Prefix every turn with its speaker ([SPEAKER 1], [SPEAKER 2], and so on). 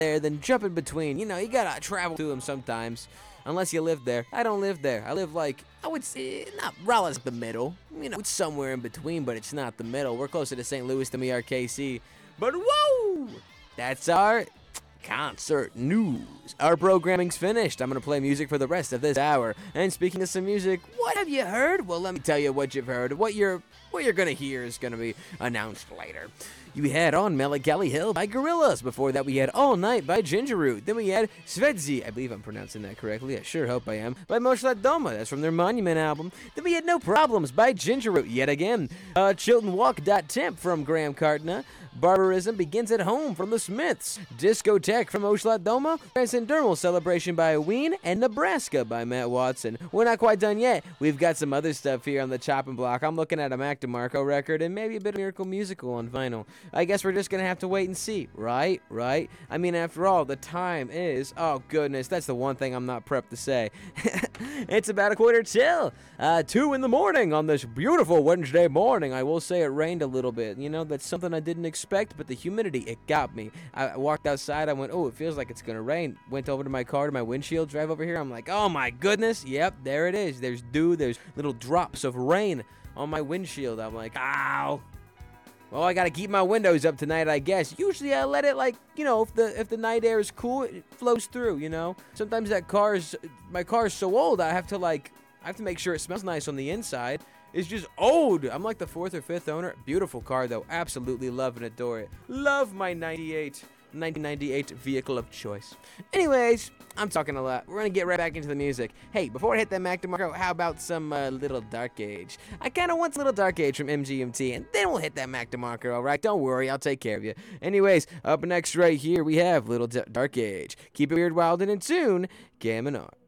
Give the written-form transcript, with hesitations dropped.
[SPEAKER 1] there, then jump in between. You know, you gotta travel to them sometimes. Unless you live there. I don't live there. I live like, I would say, not Rollins the middle. You know, it's somewhere in between, but it's not the middle. We're closer to St. Louis than we are KC. But whoa! That's our concert news. Our programming's finished. I'm gonna play music for the rest of this hour. And speaking of some music, what have you heard? Well, let me tell you what you've heard. What you're gonna hear is gonna be announced later. You had On Melancholy Hill by Gorillaz. Before that, we had All Night by Ginger Root. Then we had Svedzi, I believe I'm pronouncing that correctly, I sure hope I am, by Moshlat Doma. That's from their Monument album. Then we had No Problems by Ginger Root, yet again. Chilton Walk. Temp from Graham Cartna. Barbarism Begins at Home from the Smiths. Discotheque from Oshlat Doma. Transcendental Celebration by Ween. And Nebraska by Matt Watson. We're not quite done yet. We've got some other stuff here on the chopping block. I'm looking at a Mac DeMarco record and maybe a bit of Miracle Musical on vinyl. I guess we're just going to have to wait and see, right? I mean, after all, the time is, oh goodness, that's the one thing I'm not prepped to say. It's about 2:45 in the morning on this beautiful Wednesday morning. I will say it rained a little bit. You know, that's something I didn't expect, but the humidity, it got me. I walked outside, I went, oh, it feels like it's going to rain. Went over to my car, to my windshield, drive over here. I'm like, oh my goodness, yep, there it is. There's dew, there's little drops of rain on my windshield. I'm like, ow. Well, I gotta keep my windows up tonight, I guess. Usually I let it, like, you know, if the night air is cool, it flows through, you know. Sometimes my car is so old, I have to make sure it smells nice on the inside. It's just old. I'm like the 4th or 5th owner. Beautiful car, though. Absolutely love and adore it. Love my 1998 vehicle of choice. Anyways, I'm talking a lot. We're gonna get right back into the music. Hey, before I hit that Mac DeMarco, how about some Little Dark Age? I kind of want some Little Dark Age from MGMT, and then we'll hit that Mac DeMarco, alright? Don't worry, I'll take care of you. Anyways, up next right here, we have Little Dark Age. Keep it weird, wild, and in tune, Gam and R.